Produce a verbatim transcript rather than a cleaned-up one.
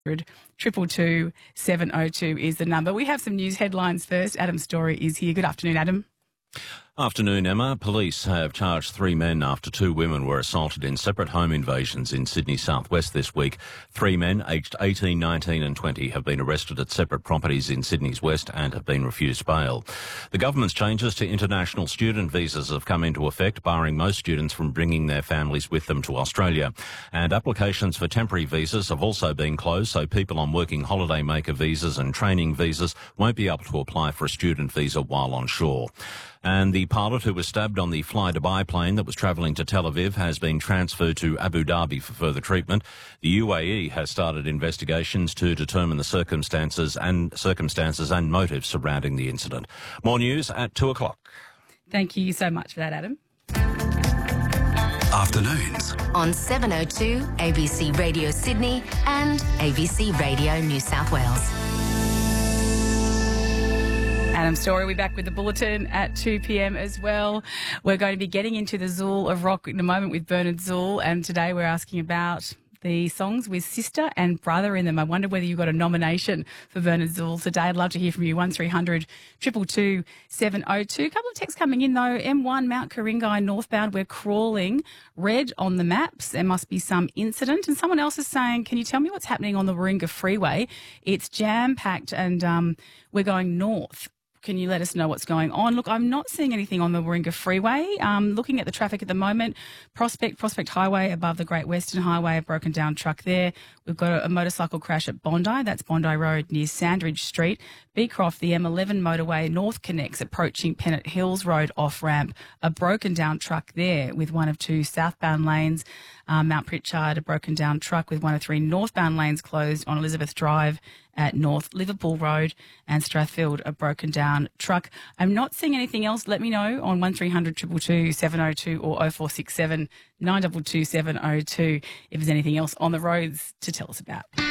Triple two seven oh two is the number. We have some news headlines first. Adam Story is here. Good afternoon, Adam. Afternoon, Emma. Police have charged three men after two women were assaulted in separate home invasions in Sydney's southwest this week. Three men, aged eighteen, nineteen and twenty, have been arrested at separate properties in Sydney's west and have been refused bail. The government's changes to international student visas have come into effect, barring most students from bringing their families with them to Australia. And applications for temporary visas have also been closed, so people on working holiday maker visas and training visas won't be able to apply for a student visa while on shore. And the pilot who was stabbed on the Fly Dubai plane that was travelling to Tel Aviv has been transferred to Abu Dhabi for further treatment. The U A E has started investigations to determine the circumstances and circumstances and motives surrounding the incident. More news at two o'clock. Thank you so much for that, Adam. Afternoons on seven oh two A B C Radio Sydney and A B C Radio New South Wales. Adam Story, we're back with the Bulletin at two p.m. as well. We're going to be getting into the Zool of Rock in a moment with Bernard Zool, and today we're asking about the songs with sister and brother in them. I wonder whether you got a nomination for Bernard Zool today. I'd love to hear from you. one three hundred two two two seven oh two. A couple of texts coming in though. M one, Mount Ku-ring-gai northbound, we're crawling. Red on the maps. There must be some incident. And someone else is saying, can you tell me what's happening on the Warringah Freeway? It's jam-packed and um, we're going north. Can you let us know what's going on? Look, I'm not seeing anything on the Warringah Freeway. Um, looking at the traffic at the moment, Prospect, Prospect Highway above the Great Western Highway, a broken down truck there. We've got a, a motorcycle crash at Bondi. That's Bondi Road near Sandridge Street. Beecroft, the M eleven motorway, North Connects, approaching Pennant Hills Road off-ramp. A broken down truck there with one of two southbound lanes. Um, Mount Pritchard, a broken down truck with one of three northbound lanes closed on Elizabeth Drive at North Liverpool Road, and Strathfield, a broken down truck. I'm not seeing anything else. Let me know on one three hundred two two two seven oh two or oh four six seven nine two two seven oh two if there's anything else on the roads to tell us about.